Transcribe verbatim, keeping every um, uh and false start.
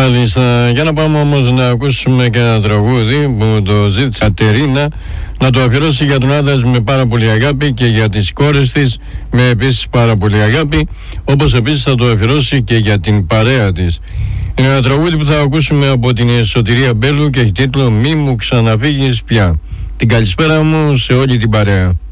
Μάλιστα, για να πάμε όμως να ακούσουμε και ένα τραγούδι που το ζήτησε Τερίνα να το αφιερώσει για τον άντρα με πάρα πολύ αγάπη και για τις κόρες της με επίσης πάρα πολύ αγάπη, όπως επίσης θα το αφιερώσει και για την παρέα της. Είναι ένα τραγούδι που θα ακούσουμε από την Σωτηρία Μπέλου και έχει τίτλο «Μη μου ξαναφύγεις πια». Την καλησπέρα μου σε όλη την παρέα.